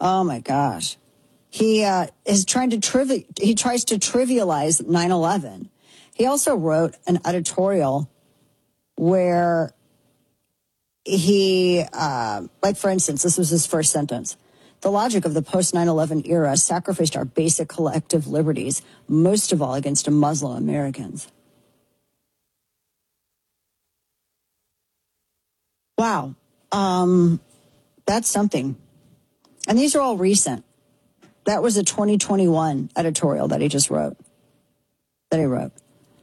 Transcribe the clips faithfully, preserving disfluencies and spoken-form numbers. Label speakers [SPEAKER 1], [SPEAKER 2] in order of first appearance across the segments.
[SPEAKER 1] Oh my gosh. He uh, is trying to trivi- he tries to trivialize nine eleven. He also wrote an editorial where he, uh, like for instance, this was his first sentence. The logic of the post nine eleven era sacrificed our basic collective liberties, most of all against Muslim Americans. Wow. Um, that's something. And these are all recent. That was a twenty twenty-one editorial that he just wrote. That he wrote.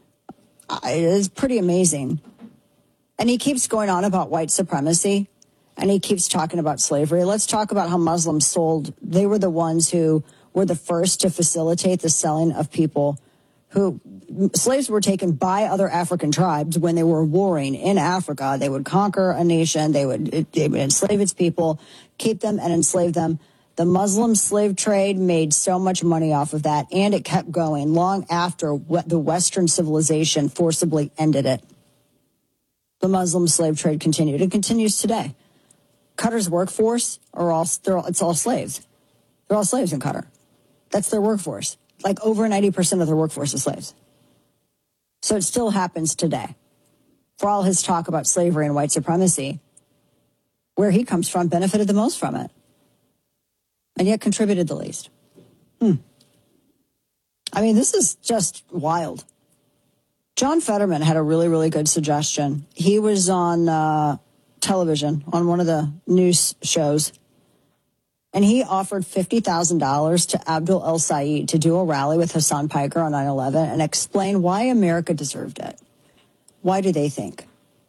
[SPEAKER 1] It's pretty amazing. And he keeps going on about white supremacy. And he keeps talking about slavery. Let's talk about how Muslims sold. They were the ones who were the first to facilitate the selling of people who slaves were taken by other African tribes when they were warring in Africa. They would conquer a nation. They would, they would enslave its people, keep them and enslave them. The Muslim slave trade made so much money off of that, and it kept going long after the Western civilization forcibly ended it. The Muslim slave trade continued. It continues today. Qatar's workforce are all, they're all, it's all slaves. They're all slaves in Qatar. That's their workforce. Like over ninety percent of their workforce is slaves. So it still happens today. For all his talk about slavery and white supremacy, where he comes from benefited the most from it. And yet contributed the least. Hmm. I mean, this is just wild. John Fetterman had a really, really good suggestion. He was on uh, television, on one of the news shows, and he offered fifty thousand dollars to Abdul El Sayed to do a rally with Hassan Piker on nine eleven and explain why America deserved it. Why do they think?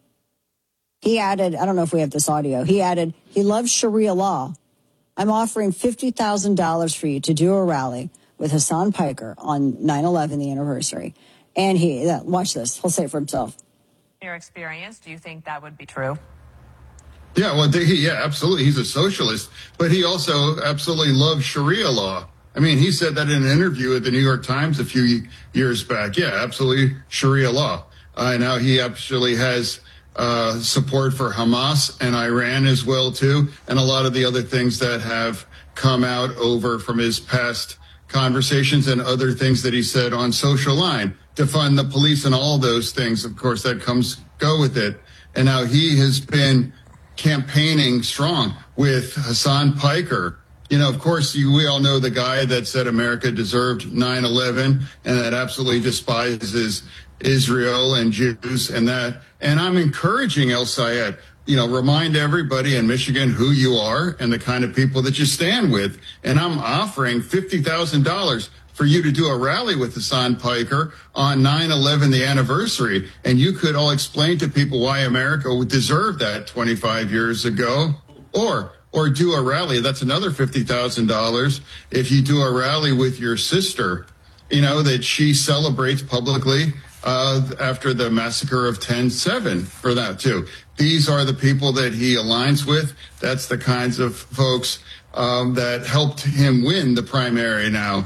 [SPEAKER 1] He added, I don't know if we have this audio, he added, he loves Sharia law. I'm offering fifty thousand dollars for you to do a rally with Hassan Piker on nine eleven, the anniversary. And he, uh, watch this, he'll say it for himself.
[SPEAKER 2] Your experience, do you think that would be true?
[SPEAKER 3] Yeah, well, he, yeah, absolutely. He's a socialist, but he also absolutely loves Sharia law. I mean, he said that in an interview at the New York Times a few years back. Yeah, absolutely Sharia law. Uh, now he actually has uh, support for Hamas and Iran as well, too, and a lot of the other things that have come out over from his past conversations and other things that he said on Social Line to fund the police and all those things. Of course, that comes go with it. And now he has been campaigning strong with Hassan Piker. You know, of course, you, we all know the guy that said America deserved nine eleven and that absolutely despises Israel and Jews and that. And I'm encouraging El Sayed, you know, remind everybody in Michigan who you are and the kind of people that you stand with. And I'm offering fifty thousand dollars for you to do a rally with Hassan Piker on nine eleven, the anniversary. And you could all explain to people why America would deserve that twenty-five years ago. Or or do a rally. That's another fifty thousand dollars if you do a rally with your sister, you know, that she celebrates publicly uh, after the massacre of ten seven for that, too. These are the people that he aligns with. That's the kinds of folks um, that helped him win the primary now.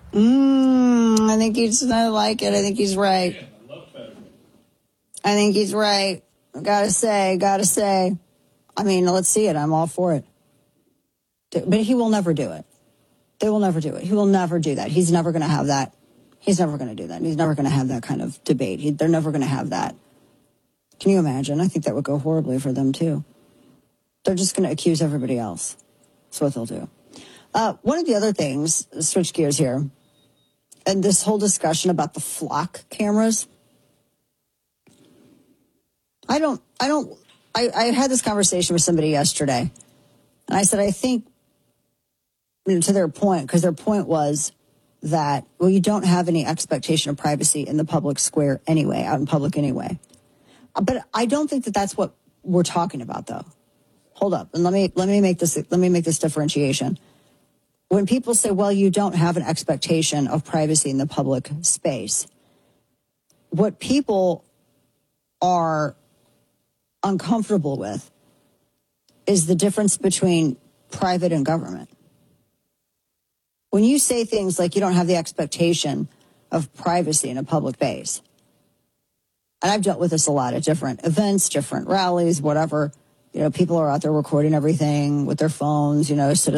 [SPEAKER 1] Mm, I think he's, I like it. I think he's right.
[SPEAKER 4] Yeah, I love Fetterman.
[SPEAKER 1] I think he's right. Gotta say, gotta say. I mean, let's see it. I'm all for it. But he will never do it. They will never do it. He will never do that. He's never going to have that. He's never going to do that. He's never going to have that kind of debate. He, they're never going to have that. Can you imagine? I think that would go horribly for them, too. They're just going to accuse everybody else. That's what they'll do. Uh, one of the other things, switch gears here, and this whole discussion about the flock cameras. I don't, I don't, I, I had this conversation with somebody yesterday, and I said, I think, you know, to their point, because their point was that, well, you don't have any expectation of privacy in the public square anyway, out in public anyway. But I don't think that that's what we're talking about, though. Hold up, and let me let me make this let me make this differentiation. When people say, well, you don't have an expectation of privacy in the public space, what people are uncomfortable with is the difference between private and government. When you say things like you don't have the expectation of privacy in a public base, and I've dealt with this a lot at different events, different rallies, whatever, you know, people are out there recording everything with their phones, you know, citizens